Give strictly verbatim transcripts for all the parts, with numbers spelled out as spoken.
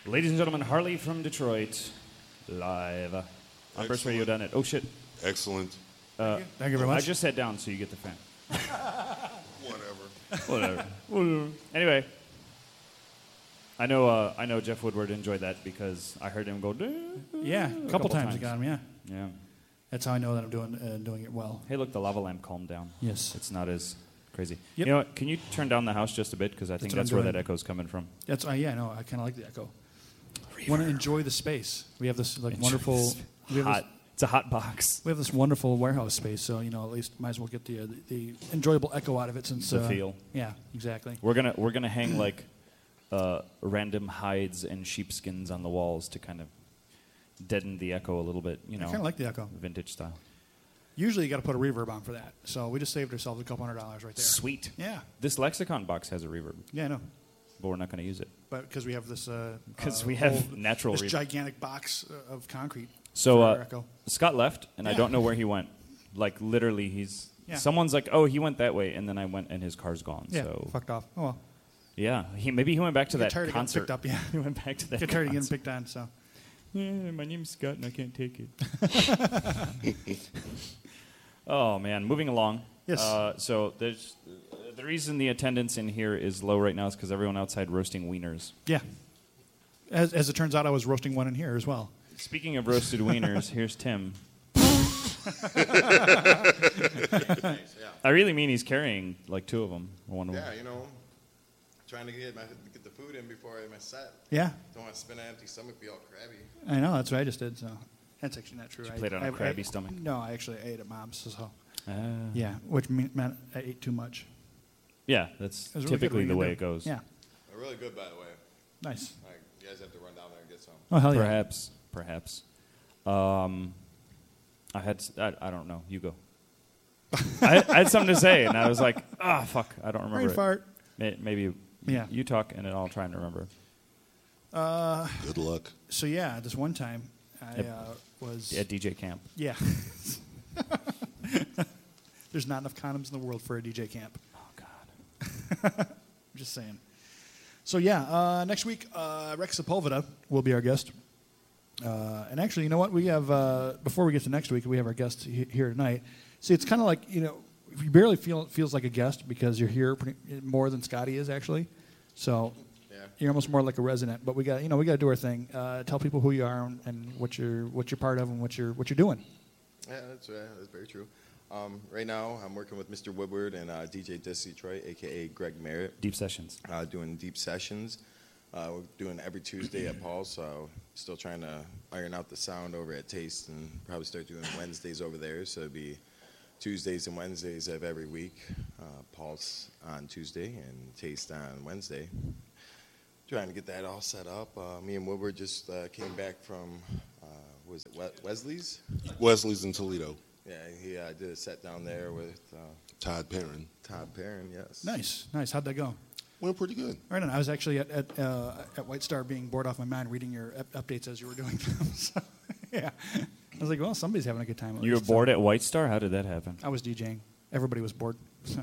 Ladies and gentlemen, Harley from Detroit, live on Burst Radio dot net. Oh, shit. Excellent. Uh, Thank you very much. I just sat down, so you get the fan. Whatever. Whatever. Whatever. Anyway, I know uh, I know Jeff Woodward enjoyed that because I heard him go, "Duh," Yeah, a couple, couple times, times. I got him, yeah. yeah. That's how I know that I'm doing uh, doing it well. Hey, look, the lava lamp calmed down. Yes. It's not as crazy. Yep. You know what? Can you turn down the house just a bit? Because I think That's what that's I'm where doing. that echo's coming from. That's uh, yeah, no, I kind of like the echo. Want to enjoy the space. We have this like Enjoy wonderful. this We have this, hot. It's a hot box. we have this wonderful warehouse space, so you know at least might as well get the uh, the, the enjoyable echo out of it since The uh, feel. Yeah, exactly. We're gonna we're gonna hang like uh, random hides and sheepskins on the walls to kind of deaden the echo a little bit. You know, I kind of like the echo. vintage style. Usually you got to put a reverb on for that, so we just saved ourselves a couple hundred dollars right there. Sweet. Yeah, This lexicon box has a reverb, yeah, I know. but we're not going to use it But because we have this, because uh, we uh, have whole- natural this reverb. gigantic box uh, of concrete. So for uh, our echo. Scott left, and I Yeah. don't know where he went. Like literally, he's Yeah. someone's like, "Oh, he went that way," and then I went, and his car's gone. Yeah, So fucked off. Oh well. yeah, he maybe he went back to Get that tired of getting concert. picked up, yeah. He went back to that. Get tired of getting concert. picked on. So Yeah, my name's Scott, and I can't take it. Oh man, moving along. Yes. Uh, so there's uh, the reason the attendance in here is low right now is because everyone outside roasting wieners. yeah. As, as it turns out, I was roasting one in here as well. Speaking of roasted wieners, here's Tim. I really mean he's carrying like two of them. One of Yeah, them. you know, trying to get my get the food in before I my set. Yeah, Don't want to spend an empty stomach, be all crabby. I know. That's what I just did. So that's actually not true. Did you I, play it on a I- crabby I- stomach? No, I actually ate at mom's. So Ah. yeah, which mean, meant I ate too much. Yeah, that's It was really good typically what the you way do. it goes. Yeah, They're really good, by the way. nice. Like, you guys have to run down there and get some. Oh hell yeah. Perhaps, perhaps. Um, I had, s- I, I don't know. You go. I, I had something to say, and I was like, ah, fuck, I don't remember Brain it. fart. May- Maybe Yeah. you talk, and then I'll try and remember. Good luck. So yeah, this one time I Yep. uh, was At D J camp. yeah. There's not enough condoms in the world for a D J camp. Oh, God. I'm just saying. So yeah, uh, next week uh, Rex Sepulveda will be our guest. Uh, and actually, you know what? We have uh, before we get to next week, we have our guest he- here tonight. See, it's kind of like you know, you barely feel it feels like a guest because you're here pretty, more than Scotty is actually. So Yeah. you're almost more like a resident. But we got you know we got to do our thing. Uh, tell people who you are and, and what you're what you're part of and what you're what you're doing. Yeah, that's uh, that's very true. Um, right now, I'm working with Mister Woodward and uh, D J Dis Detroit, aka Greg Merritt, Deep sessions. uh, doing deep sessions. Uh, we're doing every Tuesday at Paul's, so still trying to iron out the sound over at Taste and probably start doing Wednesdays over there. So it'd be Tuesdays and Wednesdays of every week. Uh, Paul's on Tuesday and Taste on Wednesday. Trying to get that all set up. Uh, me and Woodward just uh, came back from, uh, was it We- Wesley's? Wesley's in Toledo. Yeah, he uh, did a set down there with uh, Todd Perrin. Todd Perrin, yes. Nice, nice. How'd that go? Went pretty good. Right on. I was actually at at, uh, at White Star being bored off my mind reading your ep- updates as you were doing them. So, yeah. I was like, well, somebody's having a good time. at You were least. So bored at White Star? How did that happen? I was DJing. Everybody was bored. So,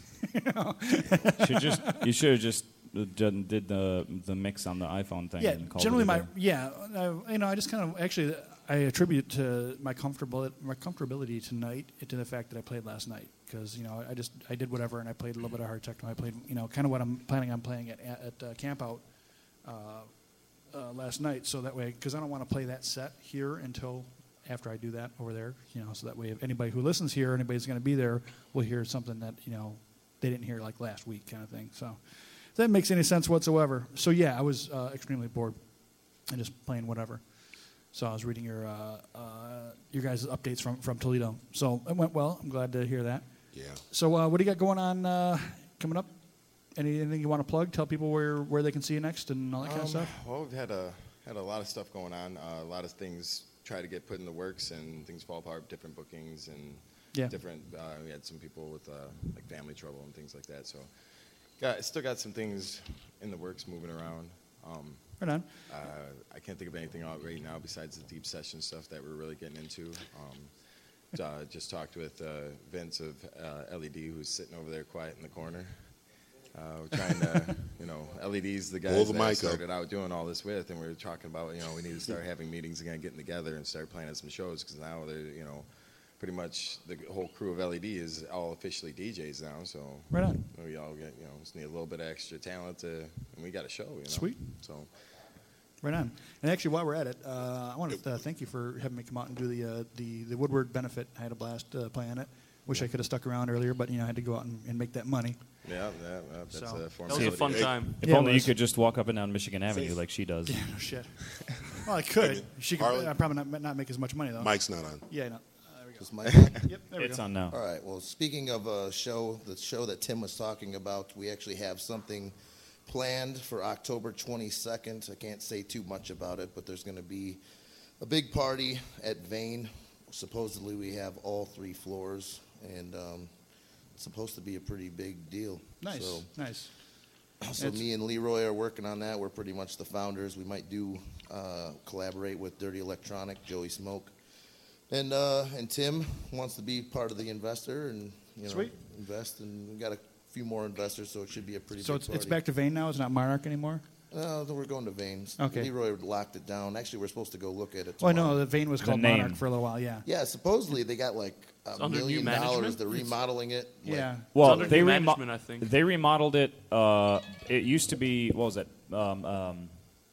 should just you should have just uh, done- did the the mix on the iPhone thing. yeah, and called generally it a my day. yeah, I, you know, I just kind of actually I attribute to my comfortable my comfortability tonight to the fact that I played last night because you know I just I did whatever and I played a little bit of hard techno. I played you know kind of what I'm planning on playing at at uh, Camp Out uh, uh, last night. So that way, because I don't want to play that set here until after I do that over there. You know, so that way if anybody who listens here, anybody's going to be there, will hear something that you know they didn't hear like last week kind of thing. So if that makes any sense whatsoever. So yeah, I was uh, extremely bored and just playing whatever. So I was reading your uh, uh, your guys' updates from, from Toledo. So it went well. I'm glad to hear that. Yeah. So uh, what do you got going on uh, coming up? Any, anything you want to plug? Tell people where, where they can see you next and all that kind of Um, stuff. Well, we've had a had a lot of stuff going on. Uh, a lot of things try to get put in the works, and things fall apart. Different bookings and Yeah. different. Uh, we had some people with uh, like family trouble and things like that. So, got still got some things in the works moving around. Um, Right on. uh, I can't think of anything out right now besides the deep session stuff that we're really getting into. Um, uh, just talked with uh, Vince of uh, L E D, who's sitting over there quiet in the corner. Uh, we're trying to, you know, L E D's the guys Pull the that mic I up. started out doing all this with, and we were talking about, you know, we need to start having meetings again, getting together and start planning some shows, because now they're, you know, pretty much the whole crew of L E D is all officially D Js now, so Right on. we all get, you know, just need a little bit of extra talent to, and we got a show, you know. Sweet. So, Right on. And actually, while we're at it, uh, I want to uh, thank you for having me come out and do the uh, the, the Woodward benefit. I had a blast uh, playing it. Wish I could have stuck around earlier, but you know I had to go out and, and make that money. yeah, that, that, that's So- a That form That was a fun Hey. time. If Yeah, it only you was. could just walk up and down Michigan Avenue like she does. Yeah, no shit. Well, I could. She could. Harley? I'd probably not, not make as much money though. Mike's not on. Yeah, no. Uh, there we go. Is Mike on? Yep, there we It's go. on now. All right. Well, speaking of a show, the show that Tim was talking about, we actually have something planned for October twenty-second. I can't say too much about it, but there's going to be a big party at Vane. Supposedly, we have all three floors, and um, it's supposed to be a pretty big deal. Nice, So, nice. so It's- me and Leroy are working on that. We're pretty much the founders. We might do uh, collaborate with Dirty Electronic, Joey Smoke, and uh, and Tim wants to be part of the investor and you know Sweet. invest. And we got a few more investors, so it should be a pretty So big it's, party. it's back to Vane now. It's not Monarch anymore. No, we're going to Vane's. Okay. Leroy locked it down. Actually, we're supposed to go look at it. Oh, I tomorrow. know the Vane was The called name. Monarch for a little while. Yeah. Yeah, supposedly they got like a It's under new million dollars. management? They're remodeling it. like- Yeah. Well, under they new remo- management, I think. they remodeled it. Uh, it used to be what was it? Um, um,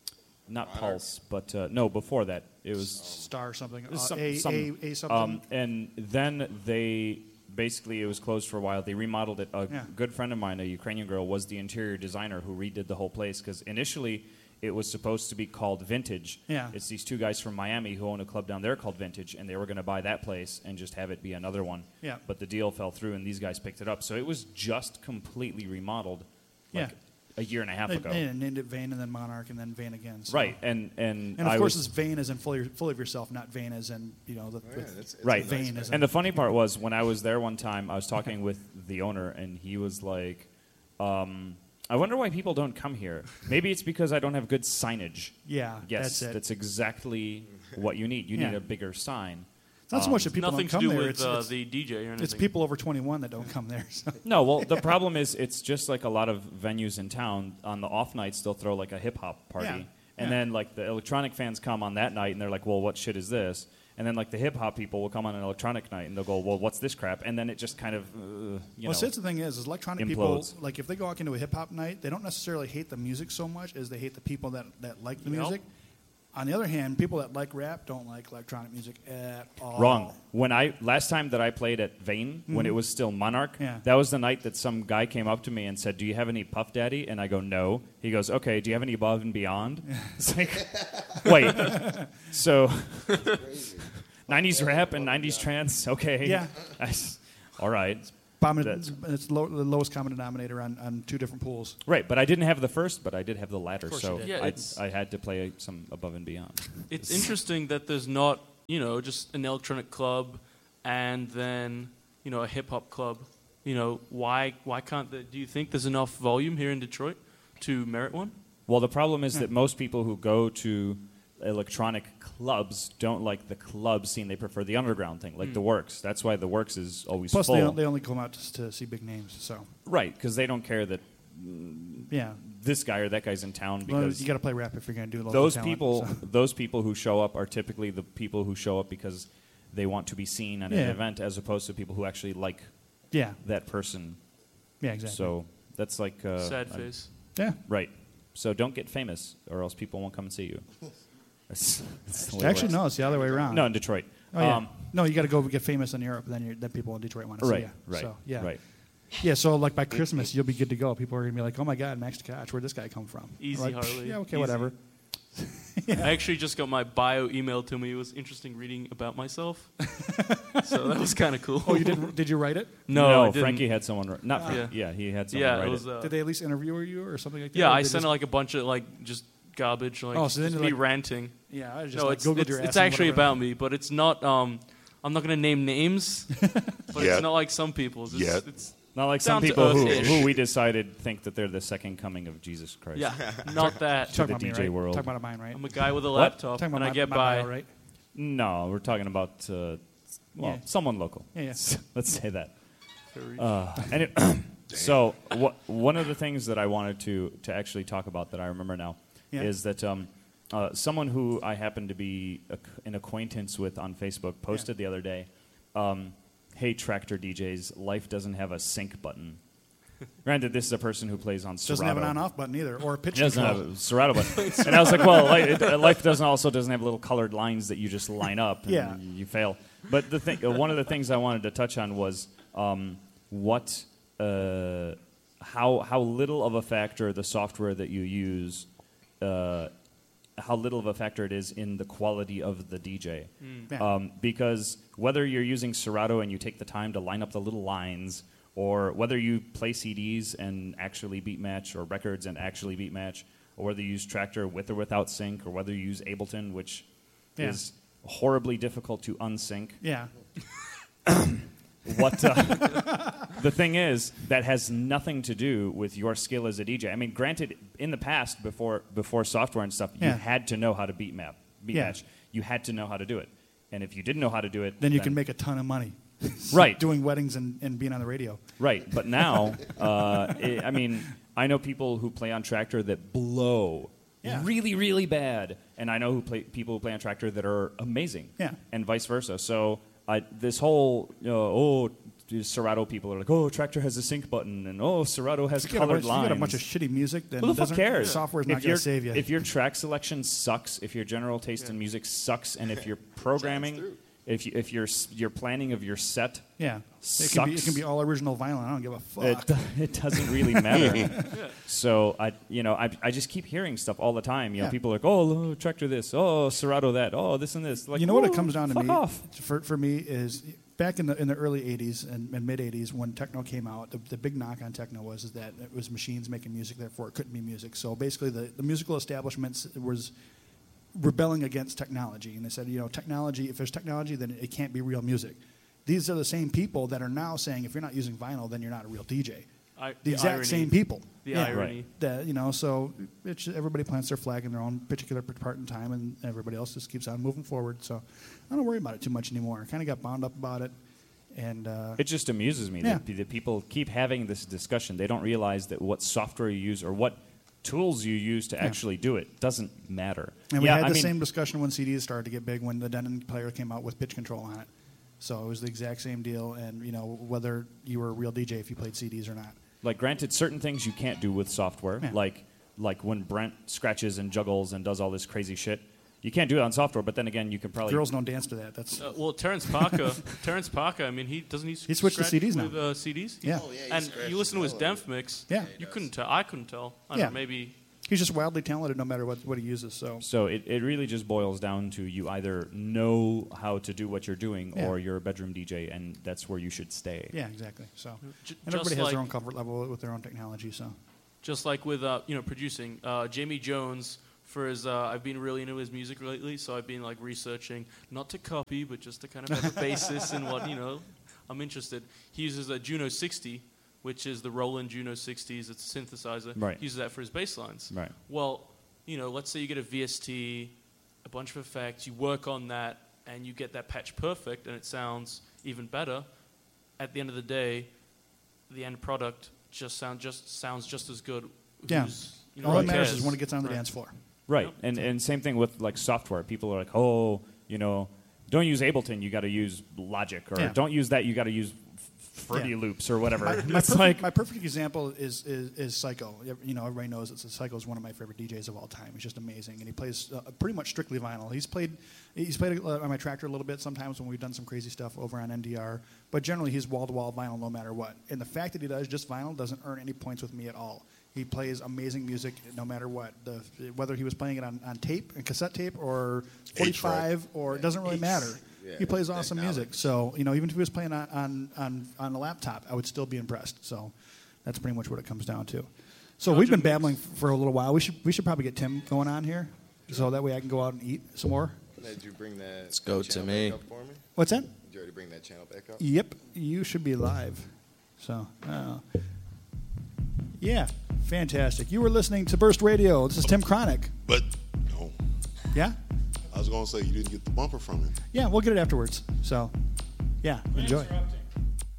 not Pulse, but uh, no, before that it was Star something. Uh, some, a, some- a, a something. Um, and then they basically it was closed for a while. They remodeled it. A Yeah. good friend of mine, a Ukrainian girl, was the interior designer who redid the whole place because initially it was supposed to be called Vintage. Yeah. It's these two guys from Miami who own a club down there called Vintage, and they were going to buy that place and just have it be another one. Yeah. But the deal fell through, and these guys picked it up. So it was just completely remodeled. Like Yeah. A year and a half They, ago. they named it Vane and then Monarch and then Vane again. So. Right, and and, And of I course, was, it's Vane as in fully, full of yourself, not Vane as in you know the. oh, yeah, with- it's, it's Right. a nice Vane is And the funny part was when I was there one time, I was talking with the owner, and he was like, um, "I wonder why people don't come here. Maybe it's because I don't have good signage." yeah, Yes, that's it. exactly what you need. You Yeah. need a bigger sign. It's not so much that people Nothing don't to come do there. with it's, uh, it's, the D J or anything. it's people over twenty-one that don't come there. So. No, well, the problem is it's just like a lot of venues in town. On the off nights, they'll throw like a hip hop party, Yeah, and yeah. then like the electronic fans come on that night, and they're like, "Well, what shit is this?" And then like the hip hop people will come on an electronic night, and they'll go, "Well, what's this crap?" And then it just kind of, uh, you Well, know. see, that's the thing is, is electronic implodes. people, like if they go out into a hip hop night, they don't necessarily hate the music so much as they hate the people that, that like the Yep. music. On the other hand, people that like rap don't like electronic music at all. Wrong. When I last time that I played at Vane, when it was still Monarch, Mm-hmm. Yeah. that was the night that some guy came up to me and said, "Do you have any Puff Daddy?" And I go, "No." He goes, "Okay. Do you have any Above and Beyond?" It's like, wait. So, nineties rap and nineties trance. Okay. Yeah. I s- all right. Bomb- That's- it's low, the lowest common denominator on, on two different pools. Right, but I didn't have the first, but I did have the latter, course so you did. Yeah, I, it's- I had to play some Above and Beyond. It's interesting that there's not, you know, just an electronic club and then, you know, a hip hop club. You know, why why can't the, do you think there's enough volume here in Detroit to merit one? Well, the problem is that most people who go to electronic clubs don't like the club scene. They prefer the underground thing, like the Works. That's why the Works is always Plus, full. they, they only come out to, to see big names. So, Right, because they don't care that yeah. this guy or that guy's in town Well, because you got to play rap if you're going to do local those talent, people, so. those people who show up are typically the people who show up because they want to be seen at an Yeah. event, as opposed to people who actually like Yeah. that person. Yeah, exactly. So that's like uh, Sad I- face. yeah. right. So don't get famous, or else people won't come and see you. That's, that's the way it Actually, works. no, it's the other way around. No, in Detroit. Oh, yeah. Um, no, you got to go get famous in Europe, then you're, then people in Detroit want to see right, you. right, So, yeah. right. Yeah, so like by Christmas, you'll be good to go. People are going to be like, oh my God, Max Tkach, where'd this guy come from? Easy, Like, Harley. Yeah, okay, Easy. whatever. I actually just got my bio emailed to me. It was interesting reading about myself. So that was kind of cool. Oh, you did? Did you write it? No, I didn't. Frankie had someone. ri- Not Frank, Yeah. yeah. he had someone Yeah, write it was. Uh, Did they at least interview you or something like that? yeah, Or I they sent just- like a bunch of like just garbage, like Oh, so then just you're me like- ranting. Yeah, I just No, like, it's Googled it's, your ass it's and actually whatever. about me, but it's not. Um, I'm not gonna name names, but Yet. it's not like some people's. It's, Yet. it's Not like some Down to people who, earth-ish. who we decided think that they're the second coming of Jesus Christ. yeah, not that. Talking the about me, D J right? world. Talking about mine, right? I'm a guy with a What? laptop, Talking about and my, I get my by. bio, right? No, we're talking about uh, well, Yeah. someone local. Yeah, yeah. Let's say that. Very- Uh, any, So wha- one of the things that I wanted to to actually talk about that I remember now Yeah. is that um, uh, someone who I happen to be a, an acquaintance with on Facebook posted the other day, um, "Hey Tractor D Js, life doesn't have a sync button." Granted, this is a person who plays on Serato. Doesn't have an on-off button either, or a pitch It doesn't control. have a Serato button. And I was like, well, life, it, life doesn't also doesn't have little colored lines that you just line up and Yeah. you fail. But the thing, uh, one of the things I wanted to touch on was um, what, uh, how how little of a factor the software that you use, uh, how little of a factor it is in the quality of the D J. Yeah. Um, because whether you're using Serato and you take the time to line up the little lines, or whether you play C Ds and actually beat match, or records and actually beat match, or whether you use Tractor with or without sync, or whether you use Ableton, which Yeah. is horribly difficult to unsync. Yeah. What uh, the thing is, that has nothing to do with your skill as a D J. I mean, granted, in the past, before before software and stuff, you Yeah. had to know how to beat map, beat Yeah. match. You had to know how to do it, and if you didn't know how to do it, Then you can make a ton of money. Right. Doing weddings and, and being on the radio. Right, but now, uh, it, I mean, I know people who play on Tractor that blow Yeah. really, really bad, and I know who play, people who play on Tractor that are amazing, Yeah. and vice versa. So I, this whole, you know, oh, these Serato people are like, oh, Tractor has a sync button, and oh, Serato has If you got, a colored bunch, if you lines. got a bunch of shitty music, then Who the fuck doesn't- cares? software's If not going your- to save you. If your track selection sucks, if your general taste in music sucks, and if your programming, if you, if your s- your planning of your set yeah. It can, be, it sucks. can be all original vinyl. I don't give a fuck. It, do- it doesn't really matter. So I, you know, I, I just keep hearing stuff all the time. You know, Yeah. people are like, oh, Tractor this, oh, Serato that, oh, this and this. Like, you know what it oh, comes down to fuck me off. for for me is back in the in the early eighties and, and mid eighties when techno came out, the, the big knock on techno was is that it was machines making music, therefore it couldn't be music. So basically, the, the musical establishments was rebelling against technology, and they said, you know, technology. If there's technology, then it can't be real music. These are the same people that are now saying if you're not using vinyl, then you're not a real D J. I, The exact irony. same people. The Yeah. irony. Right. That, you know, so it's just, everybody plants their flag in their own particular part in time, and everybody else just keeps on moving forward. So I don't worry about it too much anymore. I kind of got bound up about it, and uh, It just amuses me Yeah. that, that people keep having this discussion. They don't realize that what software you use or what tools you use to actually do it doesn't matter. and we yeah, had I the mean, same discussion when C Ds started to get big when the Denon player came out with pitch control on it. So it was the exact same deal, and you know whether you were a real D J if you played C Ds or not. Like, granted, certain things you can't do with software, Yeah. like like when Brent scratches and juggles and does all this crazy shit. You can't do it on software, but then again, you can probably Girls don't dance to that. That's Uh, well, Terrence Parker, Terrence Parker. I mean, he doesn't he. He switched to scratch C Ds now. with, Uh, C Ds. yeah. Oh, yeah, he And scratches you listen to his the hell out Demph of it. mix. Yeah. You couldn't tell. I couldn't tell. I don't Yeah. know. Maybe. He's just wildly talented no matter what, what he uses. So So it, it really just boils down to you either know how to do what you're doing Yeah. or you're a bedroom D J, and that's where you should stay. yeah, exactly. So J- and just everybody has like, their own comfort level with their own technology. So Just like with uh, you know producing, uh, Jamie Jones for his. Uh, I've been really into his music lately, so I've been like researching, not to copy, but just to kind of have a basis in what you know. I'm interested. He uses a Juno sixty, which is the Roland Juno sixties. It's a synthesizer. Right. He uses that for his bass lines. Right. Well, you know, let's say you get a V S T, a bunch of effects, you work on that, and you get that patch perfect, and it sounds even better. At the end of the day, the end product just sound just sounds just as good. Yeah. Who's- you know, all who that matters cares? is when it gets on the Right. dance floor. Right. Yep. And and same thing with like software. People are like, oh, you know, don't use Ableton. You got to use Logic, or Yeah. don't use that. You got to use Fruity Yeah. Loops or whatever. My, my, it's perfect, like my perfect example is, is is Psycho. You know, everybody knows that Psycho is one of my favorite D Js of all time. He's just amazing, and he plays uh, pretty much strictly vinyl. He's played he's played uh, on my Tractor a little bit sometimes when we've done some crazy stuff over on N D R, but generally he's wall to wall vinyl no matter what. And the fact that he does just vinyl doesn't earn any points with me at all. He plays amazing music no matter what. The, whether he was playing it on, on tape, and cassette tape, or forty-five, or it doesn't really matter. Yeah, He plays awesome technology. music. So, you know, even if he was playing on, on, on, on a laptop, I would still be impressed. So that's pretty much what it comes down to. So we've been babbling for a little while. We should we should probably get Tim going on here, so that way I can go out and eat some more. Did you bring that Let's go to channel me. back up for me? What's that? Did you already bring that channel back up? Yep, you should be live. So, uh, yeah, fantastic. You were listening to Burst Radio. This is Tim Chronic. But no, Yeah? I was gonna say you didn't get the bumper from it. Yeah, we'll get it afterwards. So, yeah, enjoy. Interrupted.